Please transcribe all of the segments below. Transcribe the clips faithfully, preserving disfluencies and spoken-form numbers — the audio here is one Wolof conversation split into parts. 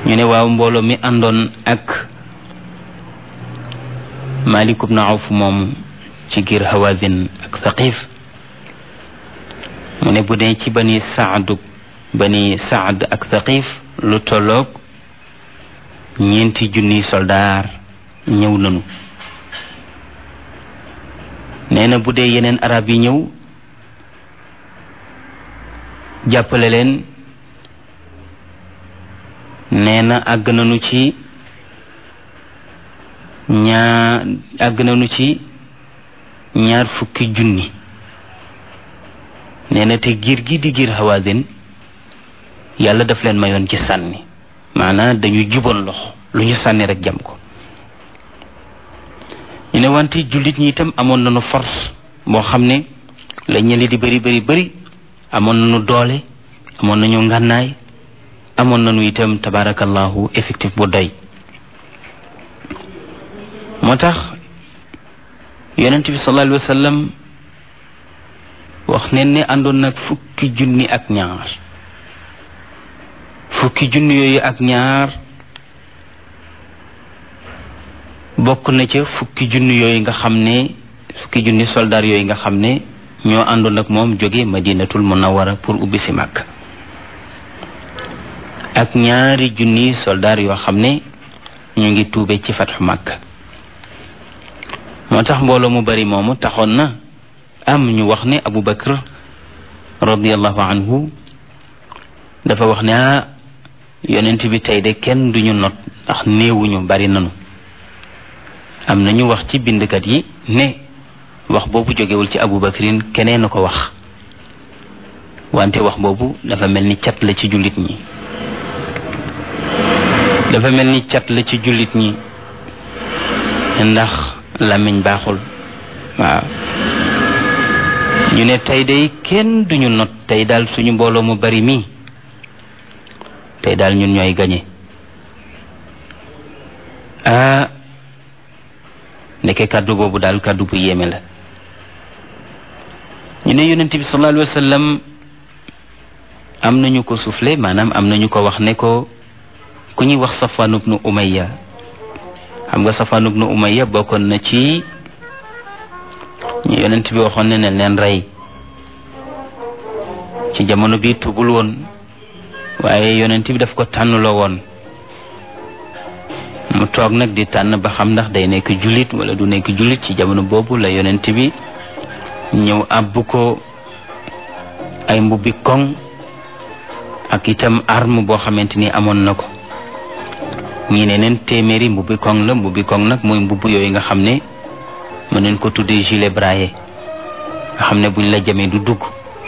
ñu ne waaw mbooloo mi àndoon ak Malik ibn Awf moom ci giir Hawazin ak Thaqif mu ne bu dee ci bani Saad bani Saad ak Thaqif lu tolloog ñeenti junniy soldaar ñëw nanu nee na bu dee yeneen arab yi ñëw jàppale leen nee na àgg nañu ci ñaar àgg nañu ci ñaar fukki junni nee na te giir gi di giir Hawazin yàlla daf leen mayoon ci sànni maanaam dañu juboon loxo lu ñu sànni rek jam ko ñu ne wante jullit ñi itam amoon nañu force boo xam ne la ñeli di bëri bëri bëri amoon nañu doole amoon nañu ngànnaay amoon nañu itam tabarakallahu effectif bu doy moo tax yonent bi sallallahu alayhi wa sallam wax neen ne àndoon nag fukki junni ak ñaar fukki junni yooyu ak ñaar bokk na ca fukki junni yooyu nga xam ne fukki junni soldaar yooyu nga xam ne ñoo àndoon ak moom jóge Madinatul Munawwara pour ubbi si Makka ak ñaari junni soldaar yoo xam ne ñu ngi tuube ci fatxu Makka moo tax mbooloo mu bari moomu taxoon na am ñu wax ne Abu Bakr radiyallahu anhu dafa wax ne ah yonent bi tey de kenn duñu not ndax néewuñu bari nanu am nañu wax ci bindkat yi ne wax boobu jógewul ci Abu Bakrin keneen na ko wax wante wax boobu dafa mel ni cat la ci jullit ñi dafa mel ni cat la ci jullit ñi ndax làmmiñ baaxul waaw ñu ne tey day kenn duñu not tey daal suñu mbooloo mu bari mi tey daal ñun ñooy gañe ah ndeke kàddu boobu daal kàddu bu yéeme la ñu ne yonent bi sallallahu alayhi wa sallam am nañu ko soufflé maanaam am nañu ko wax ne ko ku ñuy wax Safwan ibnu Umayya xam nga Safwan ibnu Umayya bokkoon na ci ñu yonent bi waxoon ne ne leen rey ci jamono bi tubul woon waaye yonent bi daf ko tànnloo woon mu toog nag di tànn ba xam ndax day nekk jullit wala du nekk jullit ci jamono boobu la yonent bi ñëw àbb ko ay mbubbi koŋ ak itam arme boo xamante ni amoon na ko ñii ne neen téeméeri mbubbi koŋ la mbubbi koŋ nag mooy mbubb yooyu nga xam ne mën neen ko tuddee gilet braillé nga xam ne buñ la jamee du dugg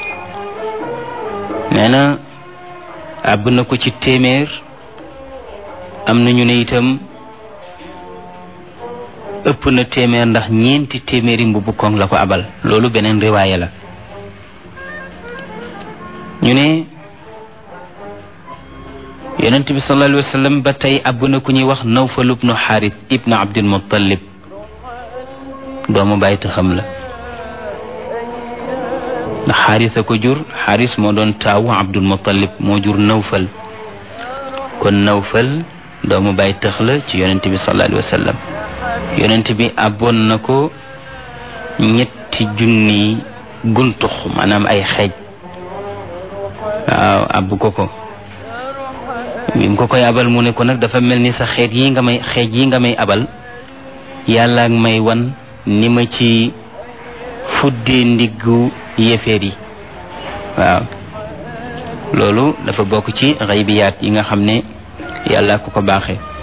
nee na àbb na ko ci téeméer am na ñu ne itam ëpp na téeméer ndax ñeenti téeméeri mbubbu koŋ la ko abal loolu beneen riwaaya la ñu ne yonent bi sallallahu alayhi wa sallam ba tey àbb na ku ñuy wax Nawfal ibnu Xaaris ibnu Abdul Muttalib doomu bàyyi te xam la ndax Xaaris a ko jur Xaaris moo doon taawu Abdul Muttalib moo jur Nawfal kon Nawfal doomu bàyyi tëx la ci yonent bi sallallahu alayhi wa sallam yonent bi àbboon na ko ñetti junni guntux maanaam ay xeej waaw àbb ko ko bi mu ko koy abal mu ne ko nag dafa mel ni sa xeet yi nga may xeej yi nga may abal yàlla ak may wan ni ma ci fuddee ndiggu yéeféer yi waaw loolu dafa bokk ci xaybiyaat yi nga xam ne yàlla ko ko baaxee